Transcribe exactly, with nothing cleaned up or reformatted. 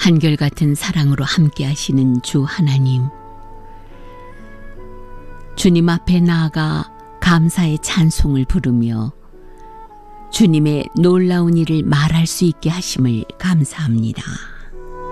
한결같은 사랑으로 함께 하시는 주 하나님, 주님 앞에 나아가 감사의 찬송을 부르며 주님의 놀라운 일을 말할 수 있게 하심을 감사합니다.